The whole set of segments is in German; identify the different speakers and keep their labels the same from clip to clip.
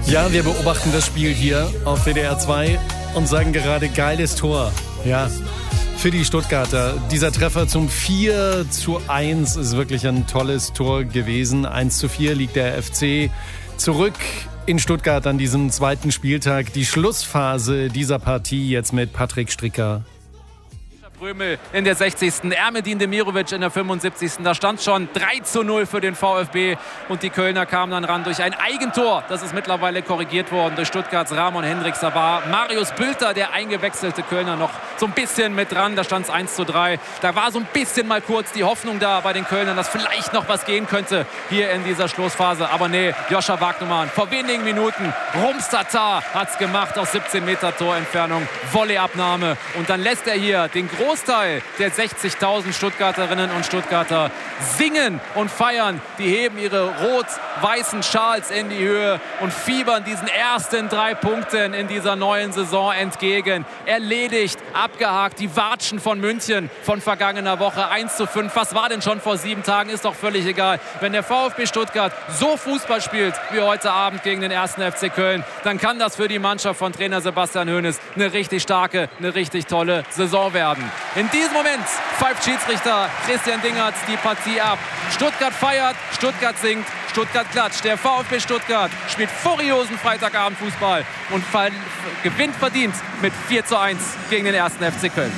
Speaker 1: Ja, wir beobachten das Spiel hier auf WDR 2 und sagen gerade geiles Tor. Ja, für die Stuttgarter. Dieser Treffer zum 4:1 ist wirklich ein tolles Tor gewesen. 1:4 liegt der FC zurück in Stuttgart an diesem zweiten Spieltag. Die Schlussphase dieser Partie jetzt mit Patrick Stricker.
Speaker 2: Brömel in der 60. Ermedin Demirovic in der 75. Da stand schon 3:0 für den VfB und die Kölner kamen dann ran durch ein Eigentor. Das ist mittlerweile korrigiert worden durch Stuttgarts Ramon Hendricks. Da war Marius Bülter, der eingewechselte Kölner, noch so ein bisschen mit dran. Da stand es 1:3. Da war so ein bisschen mal kurz die Hoffnung da bei den Kölnern, dass vielleicht noch was gehen könnte hier in dieser Schlussphase. Aber nee, Joscha Wagnumann vor wenigen Minuten, Rums Tatar hat es gemacht aus 17 Meter Torentfernung. Volleyabnahme und dann lässt er hier den Großteil der 60.000 Stuttgarterinnen und Stuttgarter singen und feiern. Die heben ihre rot-weißen Schals in die Höhe und fiebern diesen ersten 3 Punkten in dieser neuen Saison entgegen. Erledigt, abgehakt, die Watschen von München von vergangener Woche 1:5. Was war denn schon vor 7 Tagen? Ist doch völlig egal. Wenn der VfB Stuttgart so Fußball spielt wie heute Abend gegen den 1. FC Köln, dann kann das für die Mannschaft von Trainer Sebastian Hoeneß eine richtig starke, eine richtig tolle Saison werden. In diesem Moment pfeift Schiedsrichter Christian Dingertz die Partie ab. Stuttgart feiert, Stuttgart singt, Stuttgart klatscht. Der VfB Stuttgart spielt furiosen Freitagabendfußball und gewinnt verdient mit 4:1 gegen den 1. FC Köln.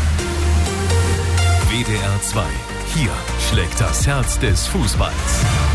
Speaker 3: WDR 2. Hier schlägt das Herz des Fußballs.